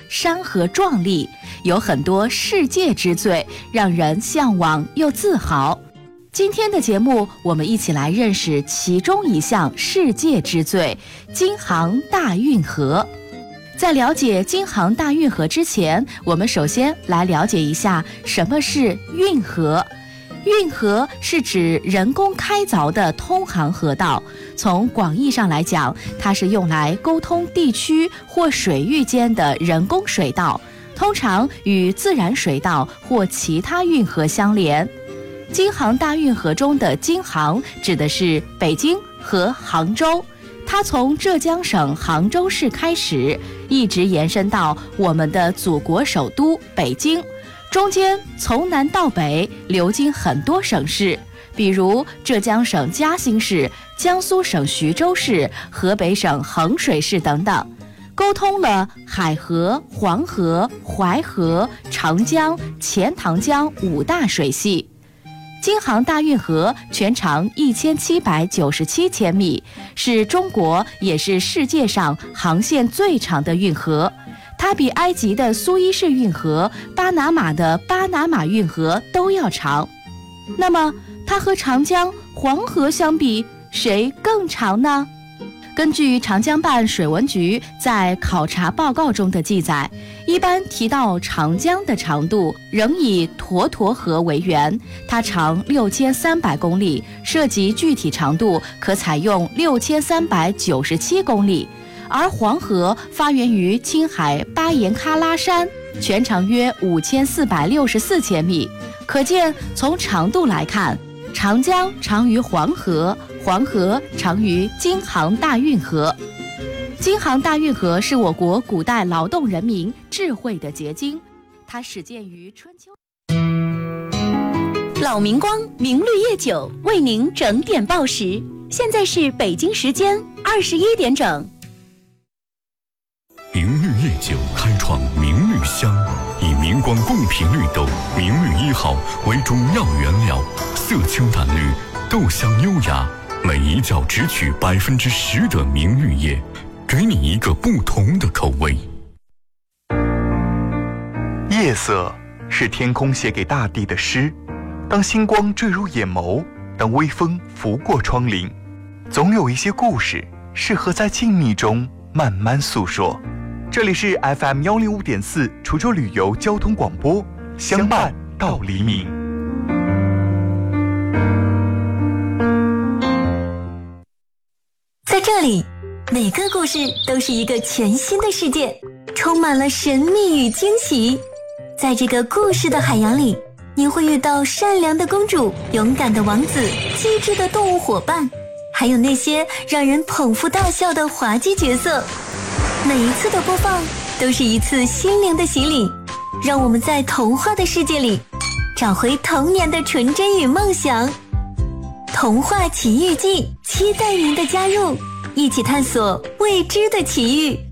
山河壮丽，有很多世界之最，让人向往又自豪。今天的节目，我们一起来认识其中一项世界之最——京杭大运河。在了解京杭大运河之前，我们首先来了解一下什么是运河。运河是指人工开凿的通航河道，从广义上来讲，它是用来沟通地区或水域间的人工水道，通常与自然水道或其他运河相连。京杭大运河中的京杭指的是北京和杭州，它从浙江省杭州市开始，一直延伸到我们的祖国首都北京，中间从南到北流经很多省市，比如浙江省嘉兴市、江苏省徐州市、河北省衡水市等等，沟通了海河、黄河、淮河、长江、钱塘江5大水系。京杭大运河全长1797千米，是中国也是世界上航线最长的运河。它比埃及的苏伊士运河、巴拿马的巴拿马运河都要长。那么，它和长江、黄河相比，谁更长呢？根据长江办水文局在考察报告中的记载，一般提到长江的长度，仍以沱沱河为源，它长6300公里，涉及具体长度可采用6397公里。而黄河发源于青海巴颜喀拉山，全长约5464千米。可见，从长度来看，长江长于黄河，黄河长于京杭大运河。京杭大运河是我国古代劳动人民智慧的结晶，它始建于春秋。老明光明绿夜酒为您整点报时，现在是北京时间21点整。 明绿夜酒开创明绿香，以明光贡品绿豆明绿1号为主要原料，色清淡绿，豆香优雅，每一窖只取10%的明绿叶，给你一个不同的口味。 夜色是天空写给大地的诗，当星光坠入眼眸，当微风拂过窗棂，总有一些故事适合在静谧中慢慢诉说。这里是 FM 105.4滁州旅游交通广播，相伴到黎明。 在这里，每个故事都是一个全新的世界，充满了神秘与惊喜。在这个故事的海洋里，你会遇到善良的公主、勇敢的王子、机智的动物伙伴，还有那些让人捧腹大笑的滑稽角色。每一次的播放都是一次心灵的洗礼，让我们在童话的世界里找回童年的纯真与梦想。童话奇遇记，期待您的加入，一起探索未知的奇遇。